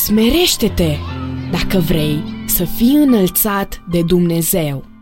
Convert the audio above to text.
Smerește-te dacă vrei să fii înălțat de Dumnezeu.